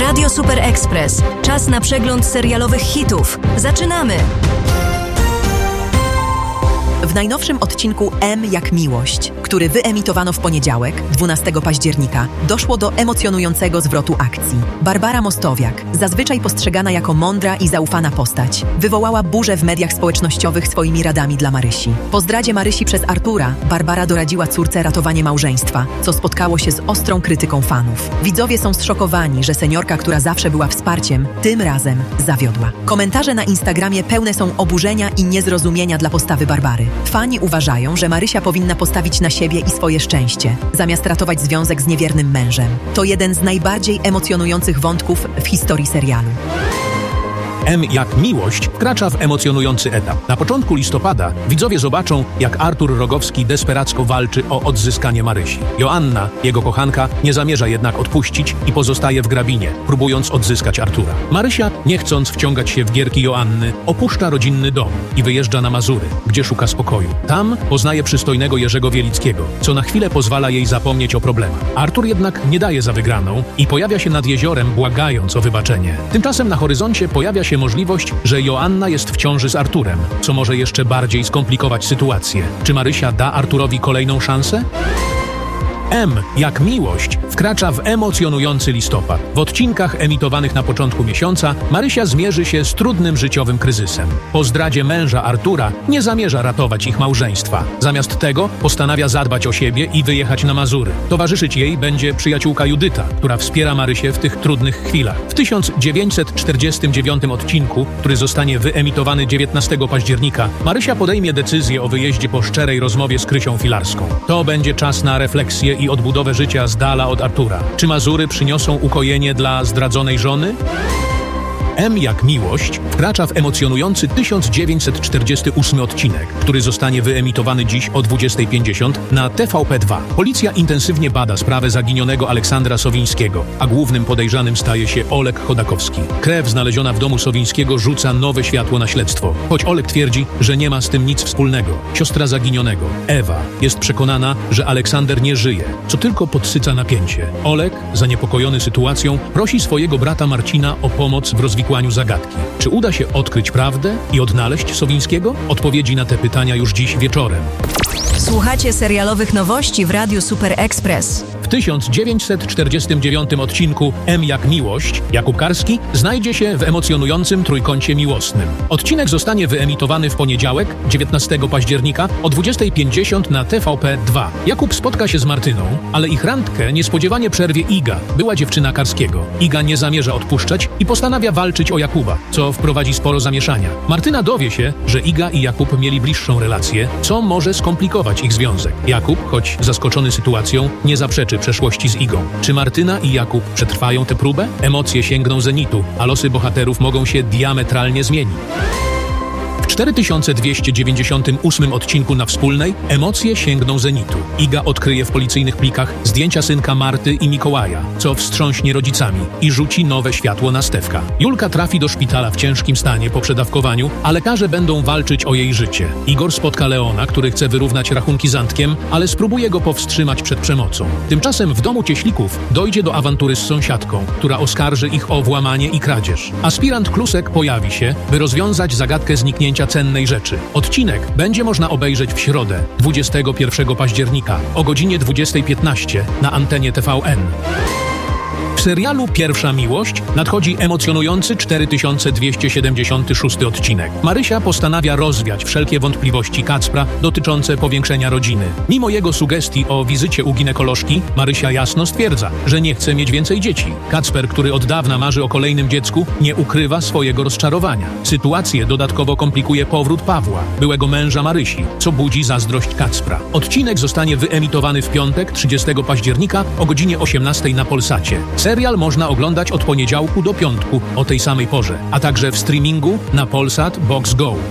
Radio Super Express. Czas na przegląd serialowych hitów. Zaczynamy! W najnowszym odcinku M jak miłość, który wyemitowano w poniedziałek, 12 października, doszło do emocjonującego zwrotu akcji. Barbara Mostowiak, zazwyczaj postrzegana jako mądra i zaufana postać, wywołała burzę w mediach społecznościowych swoimi radami dla Marysi. Po zdradzie Marysi przez Artura, Barbara doradziła córce ratowanie małżeństwa, co spotkało się z ostrą krytyką fanów. Widzowie są zszokowani, że seniorka, która zawsze była wsparciem, tym razem zawiodła. Komentarze na Instagramie pełne są oburzenia i niezrozumienia dla postawy Barbary. Fani uważają, że Marysia powinna postawić na siebie i swoje szczęście, zamiast ratować związek z niewiernym mężem. To jeden z najbardziej emocjonujących wątków w historii serialu. M jak miłość wkracza w emocjonujący etap. Na początku listopada widzowie zobaczą, jak Artur Rogowski desperacko walczy o odzyskanie Marysi. Joanna, jego kochanka, nie zamierza jednak odpuścić i pozostaje w grabinie, próbując odzyskać Artura. Marysia, nie chcąc wciągać się w gierki Joanny, opuszcza rodzinny dom i wyjeżdża na Mazury, gdzie szuka spokoju. Tam poznaje przystojnego Jerzego Wielickiego, co na chwilę pozwala jej zapomnieć o problemach. Artur jednak nie daje za wygraną i pojawia się nad jeziorem, błagając o wybaczenie. Tymczasem na horyzoncie pojawia się możliwość, że Joanna jest w ciąży z Arturem, co może jeszcze bardziej skomplikować sytuację. Czy Marysia da Arturowi kolejną szansę? M jak miłość wkracza w emocjonujący listopad. W odcinkach emitowanych na początku miesiąca Marysia zmierzy się z trudnym życiowym kryzysem. Po zdradzie męża Artura nie zamierza ratować ich małżeństwa. Zamiast tego postanawia zadbać o siebie i wyjechać na Mazury. Towarzyszyć jej będzie przyjaciółka Judyta, która wspiera Marysię w tych trudnych chwilach. W 1949 odcinku, który zostanie wyemitowany 19 października, Marysia podejmie decyzję o wyjeździe po szczerej rozmowie z Krysią Filarską. To będzie czas na refleksję i odbudowę życia z dala od Artura. Czy Mazury przyniosą ukojenie dla zdradzonej żony? M jak miłość wkracza w emocjonujący 1948 odcinek, który zostanie wyemitowany dziś o 20:50 na TVP2. Policja intensywnie bada sprawę zaginionego Aleksandra Sowińskiego, a głównym podejrzanym staje się Oleg Chodakowski. Krew znaleziona w domu Sowińskiego rzuca nowe światło na śledztwo, choć Oleg twierdzi, że nie ma z tym nic wspólnego. Siostra zaginionego, Ewa, jest przekonana, że Aleksander nie żyje, co tylko podsyca napięcie. Oleg, zaniepokojony sytuacją, prosi swojego brata Marcina o pomoc w rozwikłaniu zagadki. Czy uda się odkryć prawdę i odnaleźć Sowińskiego? Odpowiedzi na te pytania już dziś wieczorem. Słuchacie serialowych nowości w Radiu Super Express. W 1949 odcinku M jak miłość Jakub Karski znajdzie się w emocjonującym trójkącie miłosnym. Odcinek zostanie wyemitowany w poniedziałek, 19 października o 20:50 na TVP2. Jakub spotka się z Martyną, ale ich randkę niespodziewanie przerwie Iga, była dziewczyna Karskiego. Iga nie zamierza odpuszczać i postanawia walczyć o Jakuba, co wprowadzi sporo zamieszania. Martyna dowie się, że Iga i Jakub mieli bliższą relację, co może skomplikować ich związek. Jakub, choć zaskoczony sytuacją, nie zaprzeczy przeszłości z Igą. Czy Martyna i Jakub przetrwają tę próbę? Emocje sięgną zenitu, a losy bohaterów mogą się diametralnie zmienić. W 4298 odcinku na Wspólnej emocje sięgną zenitu. Iga odkryje w policyjnych plikach zdjęcia synka Marty i Mikołaja, co wstrząśnie rodzicami i rzuci nowe światło na Stefka. Julka trafi do szpitala w ciężkim stanie po przedawkowaniu, a lekarze będą walczyć o jej życie. Igor spotka Leona, który chce wyrównać rachunki z Antkiem, ale spróbuje go powstrzymać przed przemocą. Tymczasem w domu Cieślików dojdzie do awantury z sąsiadką, która oskarży ich o włamanie i kradzież. Aspirant Klusek pojawi się, by rozwiązać zagadkę zniknięcia cennej rzeczy. Odcinek będzie można obejrzeć w środę, 21 października o godzinie 20:15 na antenie TVN. W serialu Pierwsza miłość nadchodzi emocjonujący 4276 odcinek. Marysia postanawia rozwiać wszelkie wątpliwości Kacpra dotyczące powiększenia rodziny. Mimo jego sugestii o wizycie u ginekolożki, Marysia jasno stwierdza, że nie chce mieć więcej dzieci. Kacper, który od dawna marzy o kolejnym dziecku, nie ukrywa swojego rozczarowania. Sytuację dodatkowo komplikuje powrót Pawła, byłego męża Marysi, co budzi zazdrość Kacpra. Odcinek zostanie wyemitowany w piątek, 30 października o godzinie 18 na Polsacie. Serial można oglądać od poniedziałku do piątku o tej samej porze, a także w streamingu na Polsat Box Go.